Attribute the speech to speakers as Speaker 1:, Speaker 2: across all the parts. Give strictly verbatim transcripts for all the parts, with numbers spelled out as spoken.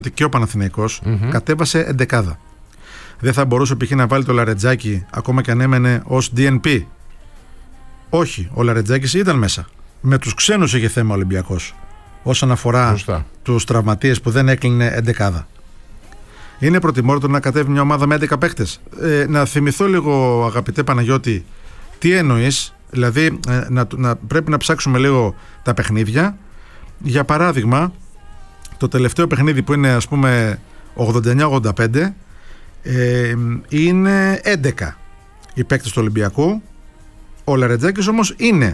Speaker 1: και ο Παναθηναϊκός
Speaker 2: Mm-hmm.
Speaker 1: κατέβασε εντεκάδα. Δεν θα μπορούσε π.χ. να βάλει το Λαρετζάκι ακόμα και αν έμενε ως ντι εν πι. Όχι, ο Λαρετζάκης ήταν μέσα. Με τους ξένους είχε θέμα ο Ολυμπιακός όσον αφορά
Speaker 2: Σωστά.
Speaker 1: τους τραυματίες που δεν έκλεινε εντεκάδα. Είναι προτιμότερο να κατέβει μια ομάδα με έντεκα παίκτες. Ε, να θυμηθώ λίγο, αγαπητέ Παναγιώτη, τι εννοείς. Δηλαδή ε, να, να, πρέπει να ψάξουμε λίγο τα παιχνίδια. Για παράδειγμα, το τελευταίο παιχνίδι που είναι ας πούμε ογδόντα εννιά ογδόντα πέντε ε, είναι έντεκα οι παίκτες του Ολυμπιακού. Ο Λαρετζάκης όμως είναι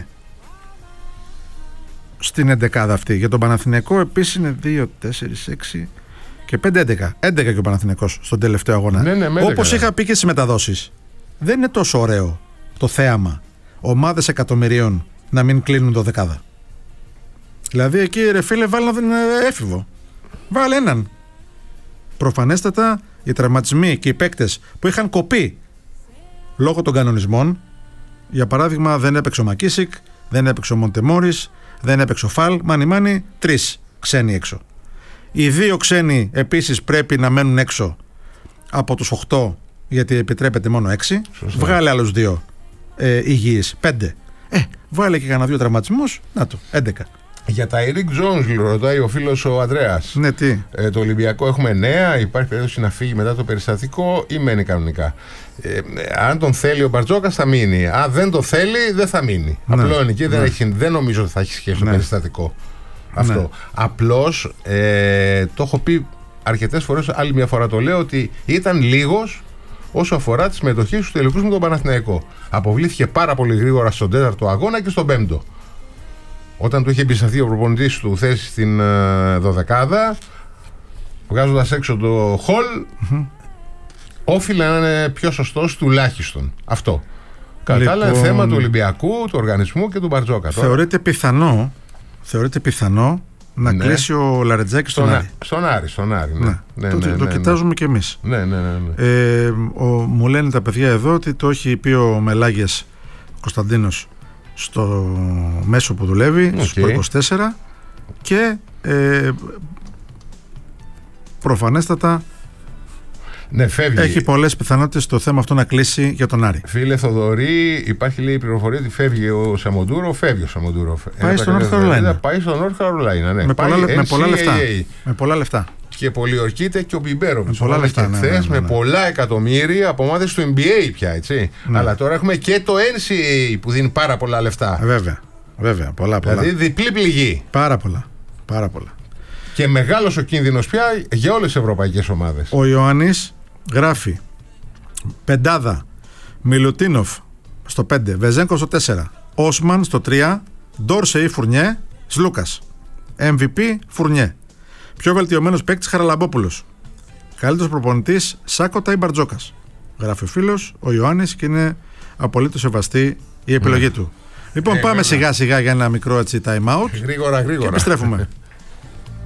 Speaker 1: στην εντεκάδα αυτή. Για τον Παναθηναϊκό επίσης είναι δύο, τέσσερα, έξι και πέντε, έντεκα. έντεκα και ο Παναθηναϊκός στον τελευταίο αγώνα.
Speaker 2: Ναι, ναι,
Speaker 1: όπως είχα πει και στις μεταδόσεις, δεν είναι τόσο ωραίο το θέαμα ομάδες εκατομμυρίων να μην κλείνουν το δεκάδα. Δηλαδή εκεί ρε φίλε βάλει ένα έφηβο. Βάλε έναν. Προφανέστατα οι τραυματισμοί και οι παίκτες που είχαν κοπεί λόγω των κανονισμών, για παράδειγμα δεν έπαιξε ο Μακίσικ, δεν έπαιξε ο Μοντεμόρις, δεν έπαιξε ο Φαλ, μάνι μάνι, τρεις ξένοι έξω. Οι δύο ξένοι επίσης πρέπει να μένουν έξω από τους οκτώ, γιατί επιτρέπεται μόνο έξι.
Speaker 2: Σωστά.
Speaker 1: Βγάλε άλλους δύο ε, υγιείς, πέντε. Ε, βάλε και κανένα δύο τραυματισμούς, να το, έντεκα.
Speaker 2: Για τα Eric Jones ρωτάει ο φίλος ο Ανδρέας.
Speaker 1: Ναι, τι.
Speaker 2: Ε, το Ολυμπιακό έχουμε νέα, υπάρχει περίπτωση να φύγει μετά το περιστατικό ή μένει κανονικά. Ε, αν τον θέλει ο Μπαρτζόκας θα μείνει. Αν δεν το θέλει δεν θα μείνει.
Speaker 1: Ναι.
Speaker 2: Απλό είναι εκεί,
Speaker 1: Ναι.
Speaker 2: δεν, έχει, δεν νομίζω ότι θα έχει σχέση
Speaker 1: Ναι.
Speaker 2: το περιστατικό. Αυτό.
Speaker 1: Ναι.
Speaker 2: Απλώς ε, το έχω πει αρκετές φορές, άλλη μια φορά το λέω, ότι ήταν λίγος όσο αφορά τη συμμετοχή στους τελικούς με τον Παναθηναϊκό. Αποβλήθηκε πάρα πολύ γρήγορα στον τέταρτο αγώνα και στον πέμπτο. Όταν του είχε εμπιστευτεί ο προπονητής του θέση στην ε, δωδεκάδα, βγάζοντας έξω το χολ, mm-hmm. όφιλε να είναι πιο σωστός τουλάχιστον. Αυτό. Κατά
Speaker 1: Λοιπόν,
Speaker 2: άλλα είναι θέμα του Ολυμπιακού, του οργανισμού και του Μπαρτζόκα.
Speaker 1: Θεωρείται πιθανό, θεωρείται πιθανό να ναι. κλείσει ο Λαρετζάκης στον, στον Άρη.
Speaker 2: Στον Άρη, στον Άρη. Ναι.
Speaker 1: Ναι.
Speaker 2: Ναι,
Speaker 1: το
Speaker 2: ναι, ναι,
Speaker 1: το
Speaker 2: ναι,
Speaker 1: κοιτάζουμε
Speaker 2: ναι.
Speaker 1: κι εμείς.
Speaker 2: Ναι, ναι, ναι, ναι.
Speaker 1: Ε, ο, μου λένε τα παιδιά εδώ ότι το έχει πει ο Μελάγες Κωνσταντίνος στο μέσο που δουλεύει, okay. στο είκοσι τέσσερα, και ε, προφανέστατα
Speaker 2: ναι, φεύγει.
Speaker 1: Έχει πολλές πιθανότητες το θέμα αυτό να κλείσει για τον Άρη.
Speaker 2: Φίλε Θοδωρή, υπάρχει λέει η πληροφορία ότι φεύγει ο Σαμοντούρο, φεύγει ο Σαμοντούρο.
Speaker 1: Πάει στον North Carolina.
Speaker 2: Πάει στον North Carolina, ναι.
Speaker 1: Με,
Speaker 2: πάει
Speaker 1: πολλά, με πολλά λεφτά. Με πολλά λεφτά.
Speaker 2: Και πολιορκείται και ο Μπιμπέροβιτς.
Speaker 1: Με πολλά λεφτά.
Speaker 2: Ναι, ναι, ναι, ναι. Με πολλά εκατομμύρια από ομάδες του N B A πια, έτσι. Ναι. Αλλά τώρα έχουμε και το N C A A που δίνει πάρα πολλά λεφτά.
Speaker 1: Βέβαια. Βέβαια. Πολλά, πολλά.
Speaker 2: Δηλαδή διπλή πληγή.
Speaker 1: Πάρα πολλά. Πάρα πολλά.
Speaker 2: Και μεγάλος ο κίνδυνος πια για όλες τις ευρωπαϊκές ομάδες.
Speaker 1: Ο Ιωάννης γράφει πεντάδα Μιλουτίνοφ στο πέντε, Βεζένκο στο τέσσερα, Όσμαν στο τρία, Ντόρσεϊ Φουρνιέ, Σλούκας. εμ βι πι Φουρνιέ. Πιο βελτιωμένος παίκτης Χαραλαμπόπουλος. Καλύτερος προπονητής Σάκοτα ή Μπαρτζόκας. Γράφει ο φίλος, ο Ιωάννης, και είναι απολύτως σεβαστή η επιλογή mm. του. Λοιπόν, ε, πάμε σιγά σιγά για ένα μικρό έτσι time out.
Speaker 2: Γρήγορα, γρήγορα.
Speaker 1: Και επιστρέφουμε.